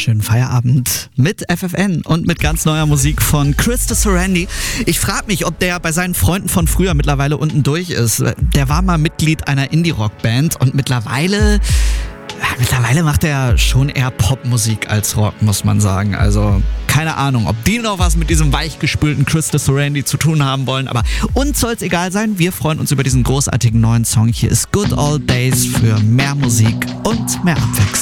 Schönen Feierabend mit FFN und mit ganz neuer Musik von Christo Sarandi. Ich frage mich, ob der bei seinen Freunden von früher mittlerweile unten durch ist. Der war mal Mitglied einer Indie-Rock-Band und mittlerweile macht er schon eher Popmusik als Rock, muss man sagen. Also keine Ahnung, ob die noch was mit diesem weichgespülten Christo Sarandi zu tun haben wollen. Aber uns soll es egal sein. Wir freuen uns über diesen großartigen neuen Song. Hier ist Good Old Days für mehr Musik und mehr Abwechslung.